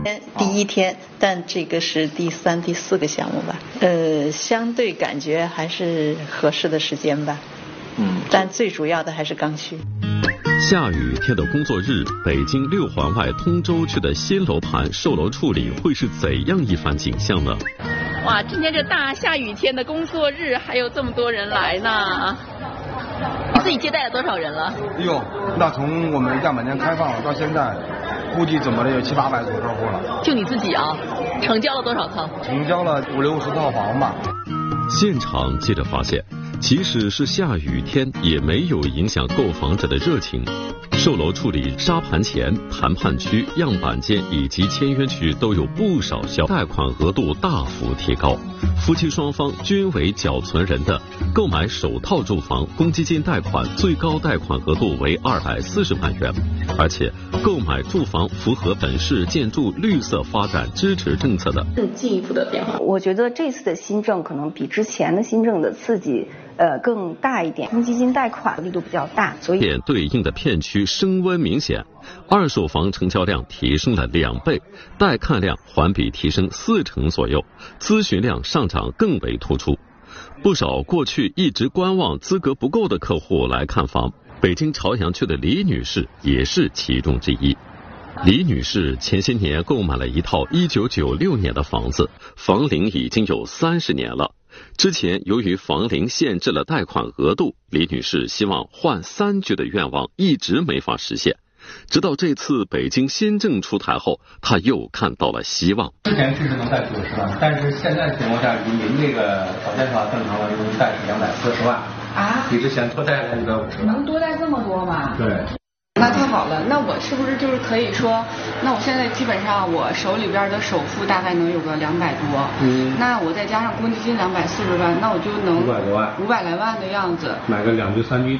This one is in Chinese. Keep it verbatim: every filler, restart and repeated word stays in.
第一天，但这个是第三、第四个项目吧？呃，相对感觉还是合适的时间吧。嗯，但最主要的还是刚需。 下雨天的工作日，北京六环外通州区的新楼盘售楼处里会是怎样一番景象呢？ 哇，今天这大下雨天的工作日，还有这么多人来呢。你自己接待了多少人了？ 哎呦，那从我们样板间开放到现在，估计怎么的有七八百组客户了。 就你自己啊？成交了多少套？ 成交了五六十套房吧。 现场接着发现，即使是下雨天，也没有影响购房者的热情。售楼处里沙盘前、谈判区、样板间以及签约区都有不少销，贷款额度大幅提高，夫妻双方均为缴存人的。购买首套住房，公积金贷款最高贷款额度为二百四十万元，而且购买住房符合本市建筑绿色发展支持政策的。 更进一步的变化， 我觉得这次的新政可能比之前的新政的刺激呃更大一点，公积金贷款力度比较大，所以对应的片区升温明显，二手房成交量提升了两倍，带看量环比提升四成左右，咨询量上涨更为突出。不少过去一直观望资格不够的客户来看房，北京朝阳区的李女士也是其中之一。李女士前些年购买了一套一九九六年的房子，房龄已经有三十年了。之前由于房龄限制了贷款额度，李女士希望换三居的愿望一直没法实现。直到这次北京新政出台后，她又看到了希望。 之前是能贷九十万，但是现在情况下，以您这个条件的话，正常来说能贷是两百四十万啊，比之前多贷了一百五十万。 能多贷这么多吗？ 对。 那太好了，那我是不是就是可以说，那我现在基本上我手里边的首付大概能有个两百多，嗯，那我再加上公积金两百四十万，那我就能五百多万， 五百来万的样子， 买个两居三居